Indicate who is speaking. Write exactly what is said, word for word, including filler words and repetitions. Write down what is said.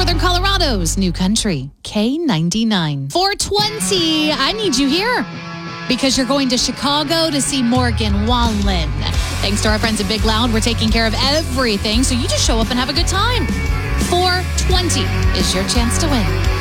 Speaker 1: Northern Colorado's new country, K ninety-nine. four twenty, I need you here because you're going to Chicago to see Morgan Wallen. Thanks to our friends at Big Loud, we're taking care of everything, so you just show up and have a good time. four twenty is your chance to win.